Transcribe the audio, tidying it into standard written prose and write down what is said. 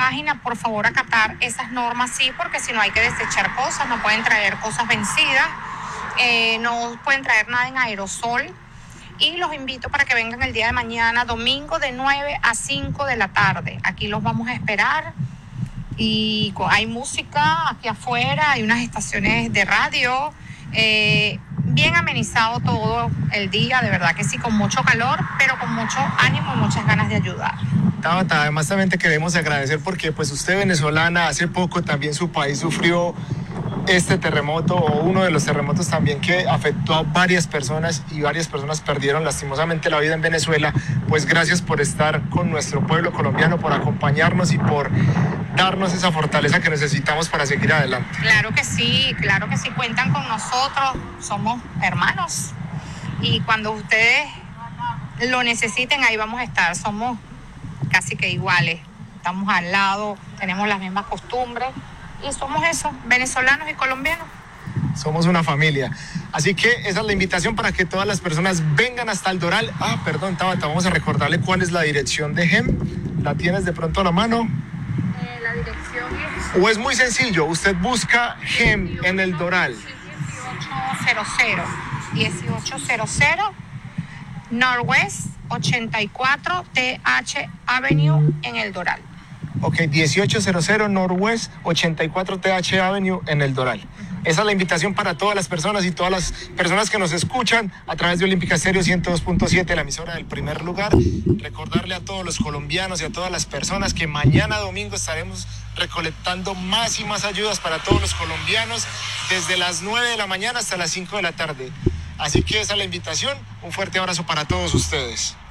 página, por favor acatar esas normas, sí, porque si no hay que desechar cosas, no pueden traer cosas vencidas, no pueden traer nada en aerosol. Y los invito para que vengan el día de mañana, domingo, de 9 a 5 de la tarde. Aquí los vamos a esperar. Y hay música aquí afuera, hay unas estaciones de radio, bien amenizado todo el día, de verdad que sí, con mucho calor, pero con mucho ánimo y muchas ganas de ayudar. Tabata, además también te queremos agradecer porque pues usted venezolana, hace poco también su país sufrió este terremoto, o uno de los terremotos también que afectó a varias personas y varias personas perdieron lastimosamente la vida en Venezuela. Pues gracias por estar con nuestro pueblo colombiano, por acompañarnos y por darnos esa fortaleza que necesitamos para seguir adelante. Claro que sí, cuentan con nosotros, somos hermanos y cuando ustedes lo necesiten ahí vamos a estar, somos casi que iguales, estamos al lado, tenemos las mismas costumbres. Y somos eso, venezolanos y colombianos. Somos una familia. Así que esa es la invitación para que todas las personas vengan hasta el Doral. Perdón, Tabata, vamos a recordarle cuál es la dirección de GEM. ¿La tienes de pronto a la mano? La dirección es... O es muy sencillo, usted busca GEM en el Doral. 1800 Northwest 84 TH Avenue en el Doral. Ok, 1800 Northwest 84 TH Avenue en el Doral. Esa es la invitación para todas las personas y todas las personas que nos escuchan a través de Olímpica Estéreo 102.7, la emisora del primer lugar. Recordarle a todos los colombianos y a todas las personas que mañana domingo estaremos recolectando más y más ayudas para todos los colombianos desde las 9 de la mañana hasta las 5 de la tarde. Así que esa es la invitación. Un fuerte abrazo para todos ustedes.